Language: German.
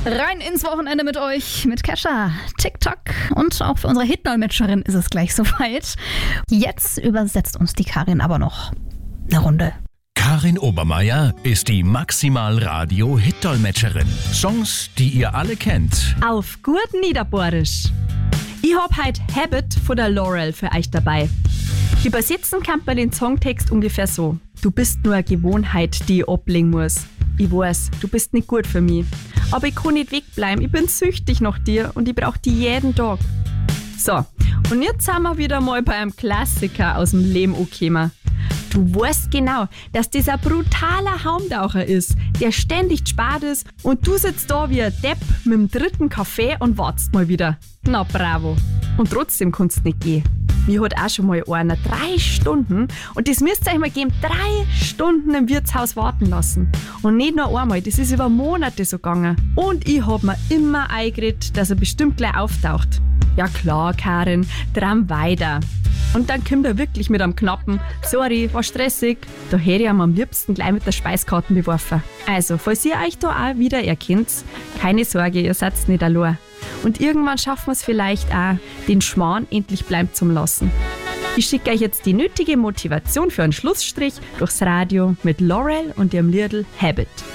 Rein ins Wochenende mit euch, mit Kesha, TikTok und auch für unsere Hitdolmetscherin ist es gleich soweit. Jetzt übersetzt uns die Karin aber noch eine Runde. Karin Obermeier ist die Maximal-Radio-Hitdolmetscherin. Songs, die ihr alle kennt. Auf gut Niederbohrisch. Ich hab heute Habit von der Laurel für euch dabei. Übersetzen kann man den Songtext ungefähr so. Du bist nur eine Gewohnheit, die ich ablegen muss. Ich weiß, du bist nicht gut für mich. Aber ich kann nicht wegbleiben. Ich bin süchtig nach dir und ich brauche dich jeden Tag. So, und jetzt sind wir wieder mal bei einem Klassiker aus dem Leben angekommen. Du weißt genau, dass das ein brutaler Haumtaucher ist, der ständig spart ist und du sitzt da wie ein Depp mit dem dritten Kaffee und wartest mal wieder. Na bravo. Und trotzdem kannst du nicht gehen. Mir hat auch schon mal einer 3 Stunden, und das müsst ihr euch mal geben, 3 Stunden im Wirtshaus warten lassen. Und nicht nur einmal, das ist über Monate so gegangen. Und ich hab mir immer eingeredet, dass er bestimmt gleich auftaucht. Ja klar, Karin, dran weiter. Und dann kommt er wirklich mit einem knappen Sorry, war stressig. Da hätte ich ihm am liebsten gleich mit der Speiskarte beworfen. Also, falls ihr euch da auch wieder erkennt, keine Sorge, ihr seid nicht allein. Und irgendwann schaffen wir es vielleicht auch, den Schmarrn endlich bleiben zu lassen. Ich schicke euch jetzt die nötige Motivation für einen Schlussstrich durchs Radio mit Laurel und ihrem Liedl Habit.